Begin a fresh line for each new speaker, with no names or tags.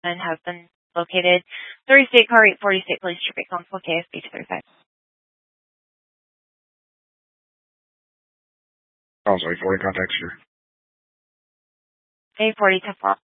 and has been located. 30 State Car 840 State Police Traffic Constable KSB 235.
Also 840 contacts your
840 to 4.